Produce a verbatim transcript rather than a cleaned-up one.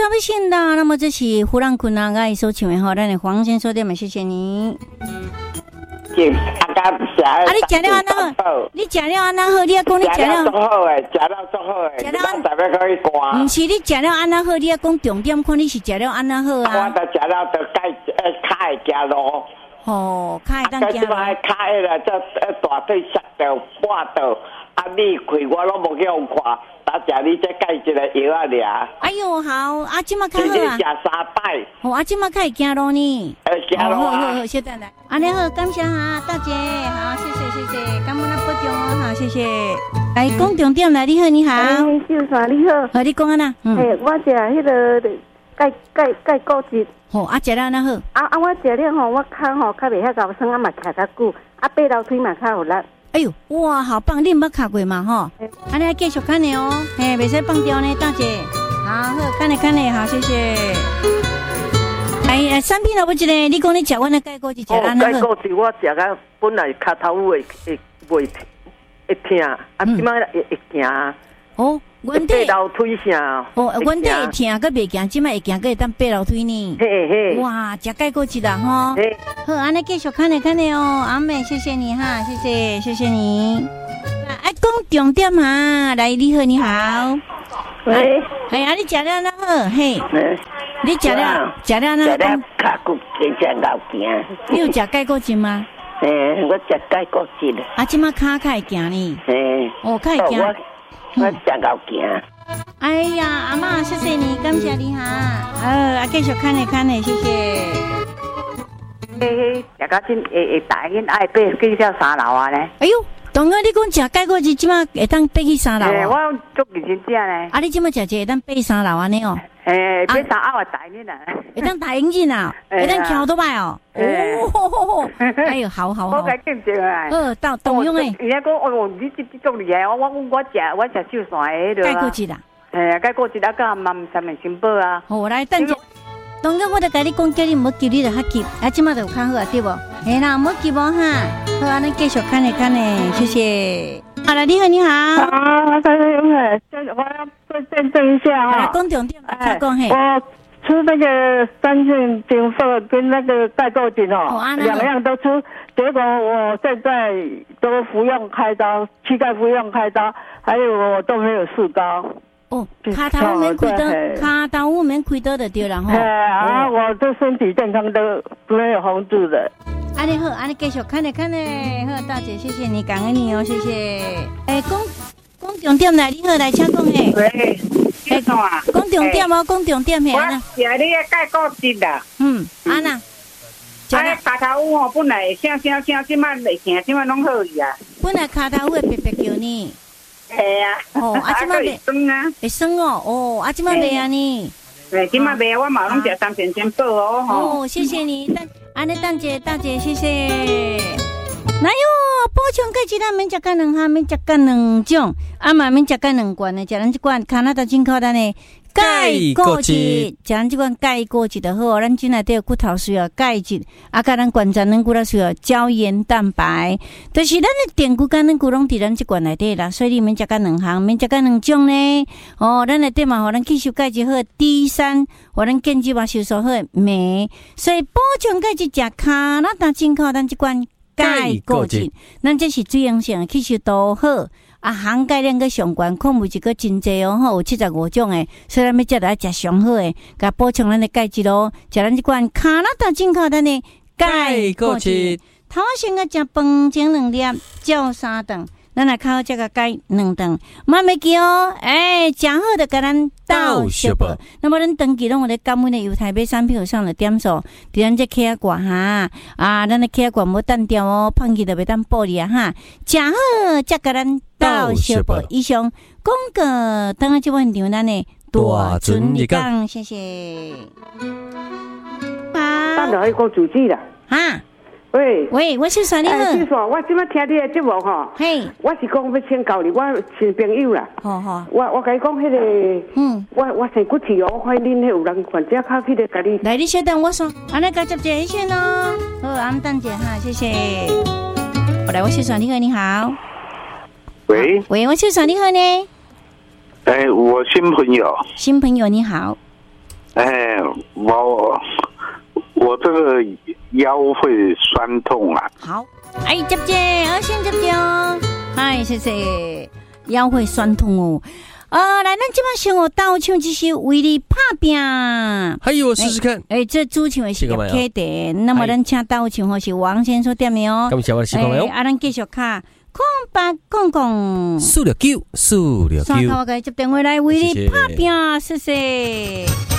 啥不行的？那么这是胡兰坤啊，爱收请问候，咱的黄先收电嘛，谢谢你。啊！你食了安那好？你食了安那好？你啊讲你食了足好诶，食了足好诶，食了安特别可以寒。 毋是你食了安那好？你啊讲重点，看你是食了安那好啊？ 我著食了著改诶，脚会行路。 哦，脚会当行路。 啊，脚诶啦，这大腿摔到半到，啊，你开我拢无去互看。打食你再改一个药啊俩。哎呦好，啊即马较好啊。 你食三摆。 哦，啊即马较会行路呢。 呃，行路啊。 好好好，小等来。安尼好，感谢哈，大姐，好，谢谢谢谢，感恩咱保重哦，好，谢谢。来讲重点来，你好你好。 哎，秀嫂你好。 好，你讲安那？ 嗯。哎，我食迄个钙钙钙骨质。 哦，啊食了安那好。 啊啊，我食了吼，我脚吼较袂遐高酸，啊嘛徛较久，啊八楼腿嘛较有力。 哎呦，哇，好棒！你毋捌卡过嘛？吼，安尼继续看你哦，嘿，袂使放掉呢，大姐。好，好，看你看你，好，谢谢。哎哎，产品了不一个，你讲你食阮的钙骨质食安那好？钙骨质我食个本来脚头会会会会痛，啊，即摆会会行。 哦，原底八楼腿上。 哦，原底会痛，佮袂行，即摆会行，佮会当八楼腿呢。 嘿嘿。 哇，食钙骨质啦，吼。嘿。好，安尼继续看你看你哦，阿妹，谢谢你哈，谢谢谢谢你。哎，讲重点哈，来，你好你好。 喂。 哎，啊，你食了那好，嘿。你食了食了那？ 食了脚骨真正够行。 你有食钙骨质吗？ 诶，我食钙骨质的。 啊，即马骹较会行呢。 诶。 哦，较会行。 我真够行。 哎呀，阿嬷，谢谢你，感谢你哈。呃，啊，继续看你看你，谢谢。 嘿嘿，食到真会会大因爱爬去到三楼啊呢。 哎呦，当个你讲食钙骨质，即马会当爬去三楼啊？ 我足认真食呢。 啊，你即马食一会当爬三楼安尼哦？ 诶，爬三后啊大因啊。 会当大因子啊？会当翘倒摆哦？哦，哎呦，好好好。 我该见证啊。 呃，到动用诶。 人家讲哦，你这这种厉害，我我我食我食秀山诶的。钙骨质啦。 诶，钙骨质啊，甲嘛三面新报啊。 好，来等者。当个我著甲你讲，叫你唔好急，你著较急，啊，即马就有较好啊，对无？嘿啦，唔好急无哈。好，安尼继续看咧看咧，谢谢。好了，你好，你好。 啊，我再我要再见证一下哈。 来，讲重点，再讲嘿。 我吃那个三线金色跟那个钙骨质哦，两样都吃，结果我现在都服用开刀，膝盖服用开刀，还有我都没有四高。 哦，卡头免开刀，卡头免开刀就对了吼。 哎，啊，我的身体健康都没有红痣的。 安尼好，安尼继续看咧看咧，好，大姐，谢谢你，感恩你哦，谢谢。哎，讲讲重点来，你好，来请讲嘿。 喂，哎，讲啊， 讲重点哦，讲重点嘿。 我食你个钙骨质啦。 嗯，安那。 啊，卡头有吼，本来会声声声，即摆袂声，即摆拢好去啊。 本来卡头会白白叫呢。 系啊， 哦，啊，即摆袂酸啊， 会酸哦，哦，啊，即摆袂安尼， 诶，即摆袂，我嘛拢食三片先报哦， 吼。哦，谢谢你，等，安尼等姐，大姐，谢谢。哪有补充钙质咱免食干两项，免食干两种，啊嘛免食干两罐的，食咱即罐加拿大进口的呢。钙骨质，食咱即款钙骨质就好，咱即内底骨头需要钙质，啊，甲咱关节软骨头需要胶原蛋白，就是咱的电骨跟软骨拢伫咱即罐内底啦，所以你免食干两项，免食干两种呢。哦，咱内底嘛，互咱吸收钙质好 D 三，互咱腱肌嘛吸收好镁，所以补充钙质食加拿大进口咱即罐钙骨质，咱这是水溶性吸收度好。啊，含钙量个上悬，矿物质个真济哦，吼有七十五种诶，所以咱要食来食上好诶，甲补充咱的钙质咯。食咱即罐加拿大进口咱的钙骨质，头先个食饭前两粒，照三顿，咱来靠这个钙两顿，慢慢记哦。哎，食好的甲咱倒小宝。那么咱长期拢有咧感恩的犹太买产品有上的点数，伫咱这气啊罐哈啊，咱的气啊罐无单调哦，放去就袂当玻璃啊哈。食好则甲咱倒小宝。以上广告，等下即晚场咱的大船入港，谢谢。 啊，等下去讲主旨啦。 哈。 喂喂，我是啥你好？ 是说，我即摆听你的节目吼， 嘿， 我是讲要请教你，我是朋友啦。 好好， 我我甲你讲迄个，嗯，我我生骨刺哦，我看恁迄有人患者靠去咧甲你。 来，你稍等我说，安尼甲接一下先咯。好，俺们等姐哈，谢谢。我来，我是啥你好，你好。 喂喂，我是啥你好呢？ 哎，我新朋友。 新朋友你好。 哎，我我这个腰会酸痛啊。 好，哎，接接，我先接接哦。哎，谢谢。腰会酸痛哦。呃，来，咱今晚先我倒唱这些为你拍拼。 还有，试试看。 哎、欸，这主唱的是叶启田，那么咱请倒唱或是王先生点的哦。 感谢我的喜欢朋友。 啊，咱继续卡空白空空。 四六九，四六九。 三头个接电话来为你拍拼，谢谢。